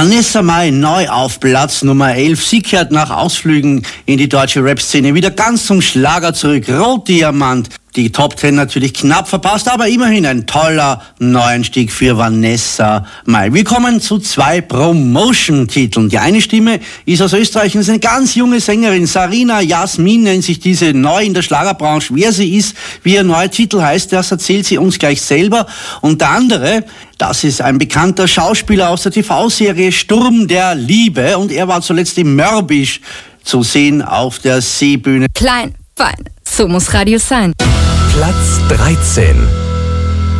Vanessa Mai neu auf Platz Nummer 11. Sie kehrt nach Ausflügen in die deutsche Rap-Szene wieder ganz zum Schlager zurück. Rotdiamant. Die Top 10 natürlich knapp verpasst, aber immerhin ein toller Neuanstieg für Vanessa Mai. Wir kommen zu 2 Promotion-Titeln. Die eine Stimme ist aus Österreich und ist eine ganz junge Sängerin. Sarina Jasmin nennt sich diese, neu in der Schlagerbranche. Wer sie ist, wie ihr neuer Titel heißt, das erzählt sie uns gleich selber. Und der andere, das ist ein bekannter Schauspieler aus der TV-Serie Sturm der Liebe. Und er war zuletzt im Mörbisch zu sehen auf der Seebühne. Klein, fein, so muss Radio sein. Platz 13.